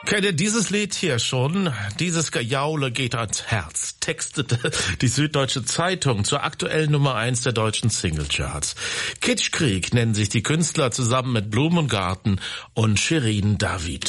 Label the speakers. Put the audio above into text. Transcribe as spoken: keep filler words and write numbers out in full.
Speaker 1: Kennt ihr dieses Lied hier schon? Dieses Gejaule geht ans Herz, textete die Süddeutsche Zeitung zur aktuellen Nummer eins der deutschen Singlecharts. Kitschkrieg nennen sich die Künstler zusammen mit Blumengarten und Shirin David.